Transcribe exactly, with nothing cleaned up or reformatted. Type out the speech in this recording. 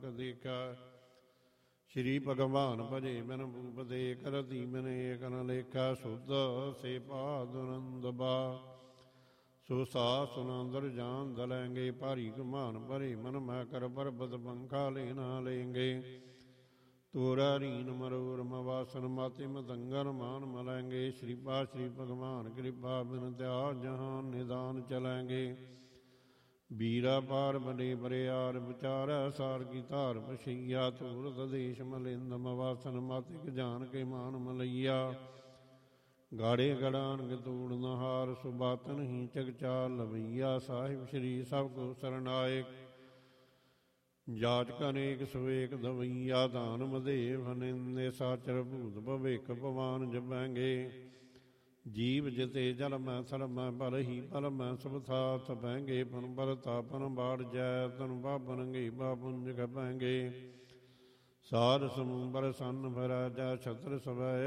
ਦੇਖਾ। ਸ਼੍ਰੀ ਭਗਵਾਨ ਭਜੇ ਬਿਨ ਭੂਪ ਦੇ ਕਰਤੀ ਬਿਨ ਏਕ ਨ ਲੇਖਾ। ਸੁਧ ਸੇ ਪਾਦੁਨੰਦ ਬਾ ਸੋ ਸਾ ਸੁਨੰਦਰ ਜਾਨ ਦਲੈਂਗੇ। ਭਾਰੀ ਗੁਮਾਨ ਭਰੇ ਮਨ ਮੈਂ ਕਰ ਪਰਬਤ ਪੰਖਾ ਲੈਣਾ ਲੈਂਗੇ। ਤੋਰਾ ਰੀਨ ਮਰੋਰ ਮਵਾਸਨ ਮਾਤੇ ਮਤੰਗਨ ਮਾਨ ਮਲੈਂਗੇ। ਸ਼੍ਰੀ ਪਾ ਸ਼੍ਰੀ ਭਗਵਾਨ ਕਿਰਪਾ ਬਿਨ ਤਿਆ ਜਹਾਨ ਨਿਦਾਨ ਚਲੈਂਗੇ। ਵੀਰਾ ਪਾਰ ਬਨੇ ਬਰਿਆਰ ਵਿਚਾਰੈ ਸਾਰ ਕੀ ਧਾਰ ਪਸ਼ਈਆ। ਧੂਰਤ ਦੇਸ਼ ਮਲਿੰਦ ਮਵਾਸਨ ਮਾਤਿਕ ਜਾਨ ਕੇ ਮਾਨ ਮਲਈਆ। ਗਾੜੇ ਗੜਾਨ ਗਤੂੜ ਨਹਾਰ ਸੁਬਾਤਨ ਹੀ ਚਗਚਾਰ ਲਵਈਆ। ਸਾਹਿਬ ਸ਼੍ਰੀ ਸਭ ਕੋ ਸਰਨਾਇਕ ਜਾਚਕ ਅਨੇਕ ਸਵੇਕ ਦਵਈਆ। ਦਾਨ ਮਦੇਵ ਨਿੰਦੇ ਸਾਚਰ ਭੂਤ ਭਵਿਖ ਭਵਾਨ ਜਪੈਂਗੇ। ਜੀਵ ਜਿਤੇ ਜਲ ਮੈਂ ਥਲ ਮੈਂ ਬਲ ਹੀ ਬਲ ਮੈਂ ਸਭ ਥਾਥ ਬਹਿੰਗੇ। ਪਨ ਬਲ ਤਾਪਨ ਬਾੜ ਜੈ ਤਨ ਬਾਬਨਗੇ ਬਾਪੁੰਜ ਖਪੈਂਗੇ। ਸਾਧ ਸਮੂਹ ਬਰ ਸੰਨ ਭਰਾ ਜਾ ਛਤਰ ਸਵੈ